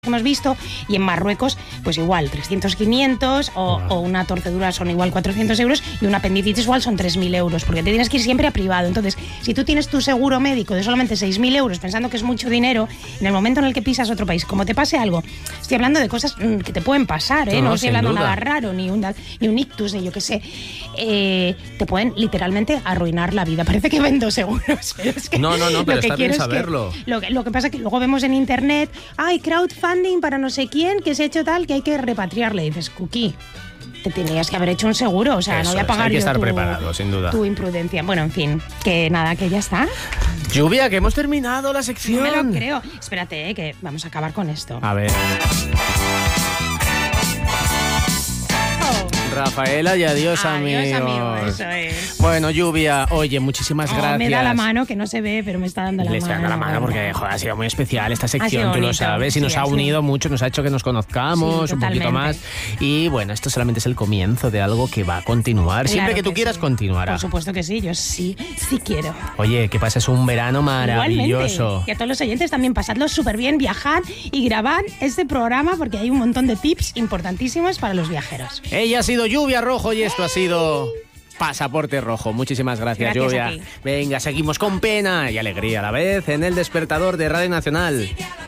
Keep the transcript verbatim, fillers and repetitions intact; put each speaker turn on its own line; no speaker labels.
hemos visto, y en Marruecos, pues igual, trescientos, quinientos, o, o una torcedura son igual cuatrocientos euros, y una apendicitis igual son tres mil euros, porque te tienes que ir siempre a privado. Entonces, si tú tienes tu seguro médico de solamente seis mil euros, pensando que es mucho dinero, en el momento en el que pisas otro país, como te pase algo, estoy hablando de cosas mm, que te pueden pasar, ¿eh? No, no, no estoy hablando de nada raro, ni un, ni un ictus, ni yo qué sé. Eh, te pueden literalmente arruinar la vida. Parece que vendo seguros, pero es que
no, no, no, pero
lo que
está bien
quiero
saberlo.
Es que, lo, que, lo que pasa es que luego vemos en internet, hay crowdfunding para no sé quién, que se ha hecho tal, que hay que repatriarle. Y dices, Cookie, te tenías que haber hecho un seguro, o sea,
Eso
no voy a pagar
es, hay que
yo
estar
tu,
preparado, sin duda.
tu imprudencia. Bueno, en fin, que nada, que ya está.
Lluvia, que hemos terminado la sección.
No me lo creo. Espérate, eh, que vamos a acabar con esto.
A ver. Rafaela y adiós,
adiós
amigos.
amigos. Eso es.
Bueno, Lluvia, oye, muchísimas
oh,
gracias.
Me da la mano, que no se ve, pero me está dando la
Le
mano.
Le está dando la mano porque, joder, ha sido muy especial esta sección,
bonito,
tú lo sabes, y nos
sí,
ha unido
sido...
mucho, nos ha hecho que nos conozcamos
sí,
un poquito más. Y bueno, esto solamente es el comienzo de algo que va a continuar. Claro, siempre que tú que quieras, sí. continuará.
Por supuesto que sí, yo sí, sí quiero.
Oye, que pases un verano maravilloso.
Igualmente. Y a todos los oyentes también pasadlo súper bien, viajad y grabad este programa porque hay un montón de tips importantísimos para los viajeros.
Ella ha sido Lluvia Rojo y esto ha sido Pasaporte Rojo. Muchísimas gracias,
gracias
Lluvia. Venga, seguimos con pena y alegría a la vez en El Despertador de Radio Nacional.